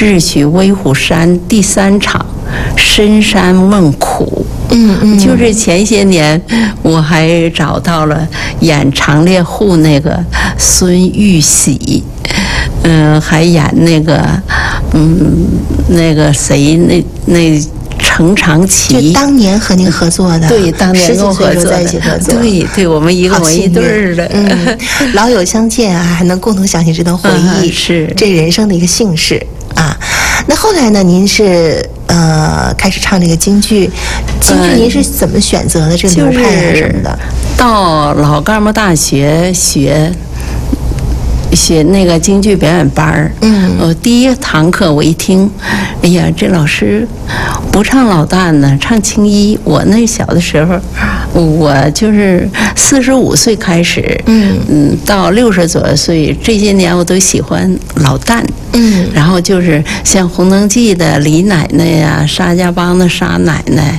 智取威虎山第3场深山问苦。就是前些年我还找到了演长猎户那个孙玉喜，还演那个那个谁那程长奇， 就当年和您合作的， 对，当年跟我合作在一起合作， 对，我们一个文艺队儿的， 老友相见啊，还能共同想起这段回忆， 是这人生的一个幸事啊。那后来呢？您是开始唱这个京剧，您是怎么选择的这个流派啊什么的？ 到老干部大学学那个京剧表演班儿，第1堂课我一听，哎呀，这老师不唱老旦呢，唱青衣。我那小的时候，我就是45岁开始，到60多岁，这些年我都喜欢老旦，然后就是像《红灯记》的李奶奶呀，沙家浜的沙奶奶，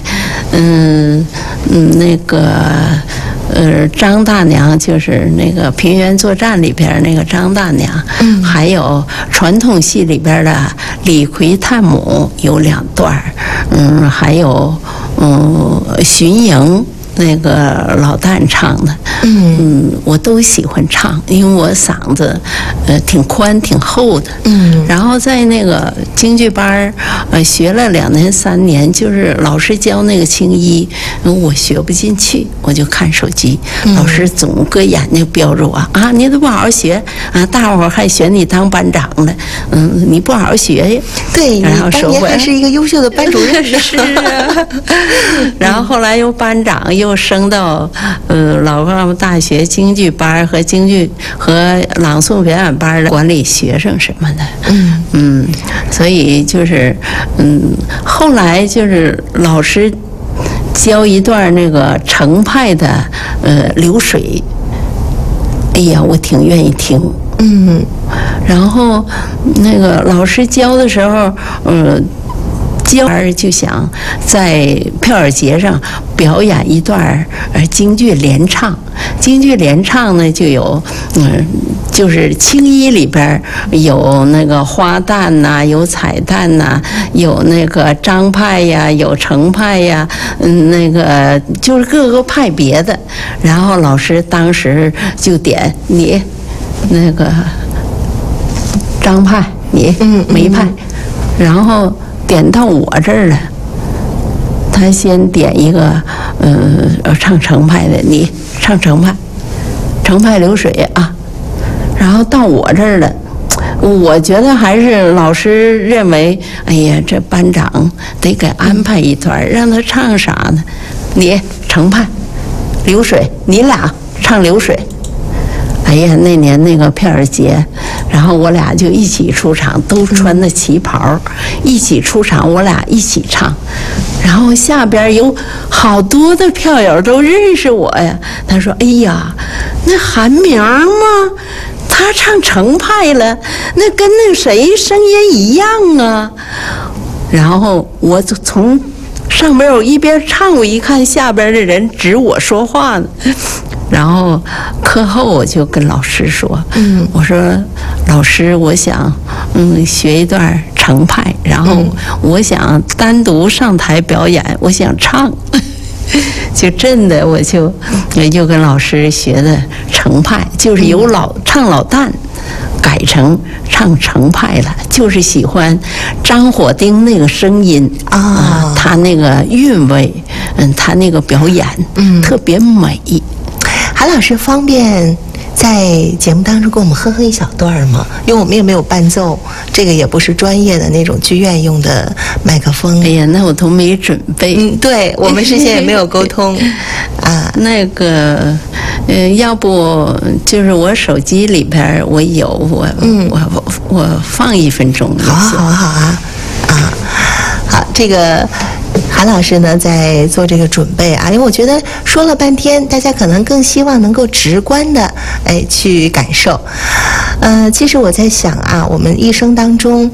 那个。张大娘就是那个《平原作战》里边那个张大娘，还有传统戏里边的李逵探母有2段，还有巡营那个老旦唱的，我都喜欢唱，因为我嗓子挺宽挺厚的，然后在那个京剧班学了2年3年，就是老师教那个青衣，我学不进去，我就看手机，老师总搁眼睛标着我啊，你都不好好学啊，大伙儿还选你当班长呢，你不好好学呀， 对，然后当年还是一个优秀的班主任， 是啊，然后后来又班长。又升到老干部大学京剧班和京剧和朗诵表演班的管理学生什么的，所以就是后来就是老师教一段那个程派的流水，哎呀，我挺愿意听，然后那个老师教的时候，教就想在票友节上表演一段京剧联唱。京剧联唱呢，就有就是青衣里边有那个花旦呐，有彩旦呐，有那个张派呀，有程派呀，那个就是各个派别的。然后老师当时就点你那个张派，你梅派，然后点到我这儿了，他先点一个唱程派的，你唱程派流水啊，然后到我这儿了，我觉得还是老师认为，哎呀，这班长得给安排一段，让他唱啥呢？你程派流水，你俩唱流水。哎呀，那年那个片儿节，然后我俩就一起出场，都穿的旗袍，一起出场，我俩一起唱。然后下边有好多的票友都认识我呀。他说：“哎呀，那韩明吗？他唱程派了，那跟那谁声音一样啊。”然后我就从上边我一边唱，我一看下边的人指我说话呢。然后课后我就跟老师说，我说老师，我想学一段程派，然后我想单独上台表演，我想唱，就真的我就跟老师学的程派，就是由唱老旦改成唱程派了，就是喜欢张火丁那个声音啊，他那个韵味，他那个表演，特别美。 韩老师方便在节目当中给我们哼一小段吗？因为我们也没有伴奏，这个也不是专业的那种剧院用的麦克风。 哎呀，那我都没准备。 对，我们事先也没有沟通啊。 那个，要不就是我手机里边我有我放1分钟。 好啊，好，这个。韩老师呢，在做这个准备啊，因为我觉得说了半天，大家可能更希望能够直观的去感受。其实我在想啊，我们一生当中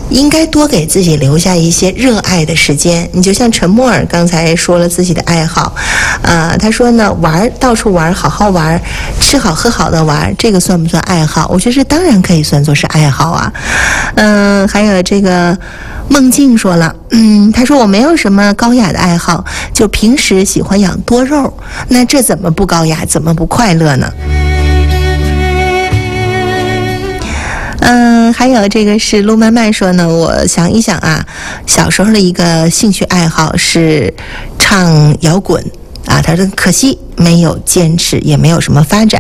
应该多给自己留下一些热爱的时间。你就像陈默尔刚才说了自己的爱好，他说呢，玩，到处玩，好好玩，吃好喝好的玩，这个算不算爱好？我觉得这当然可以算作是爱好啊。还有这个梦境说了，他说我没有什么高雅的爱好，就平时喜欢养多肉，那这怎么不高雅，怎么不快乐呢？还有这个是陆曼曼说呢，我想一想啊，小时候的一个兴趣爱好是唱摇滚啊，他说可惜没有坚持，也没有什么发展。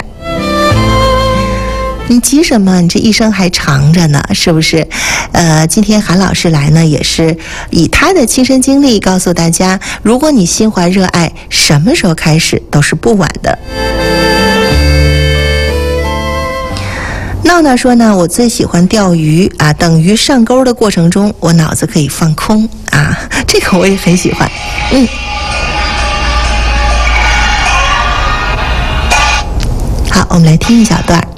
你急什么？你这一生还长着呢，是不是？今天韩老师来呢，也是以他的亲身经历告诉大家，如果你心怀热爱，什么时候开始都是不晚的。闹闹说呢，我最喜欢钓鱼啊，等鱼上钩的过程中，我脑子可以放空啊，这个我也很喜欢。好，我们来听一小段。